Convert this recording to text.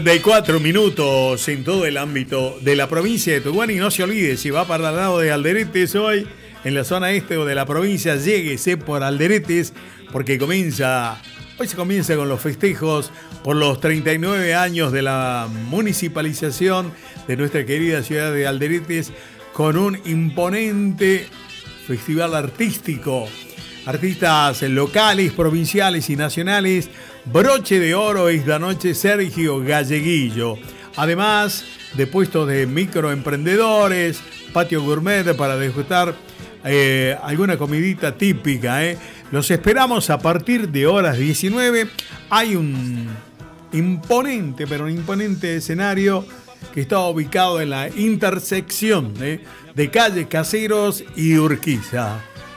De 4 minutos en todo el ámbito de la provincia de Tucumán. Y no se olvide, si va para el lado de Alderetes hoy, en la zona este o de la provincia, lléguese por Alderetes, porque hoy se comienza con los festejos por los 39 años de la municipalización de nuestra querida ciudad de Alderetes, con un imponente festival artístico. Artistas locales, provinciales y nacionales. Broche de oro esta noche Sergio Galleguillo. Además de puestos de microemprendedores, patio gourmet para degustar alguna comidita típica. Los esperamos a partir de horas 19. Hay un imponente, pero un imponente escenario que está ubicado en la intersección de calle Caseros y Urquiza.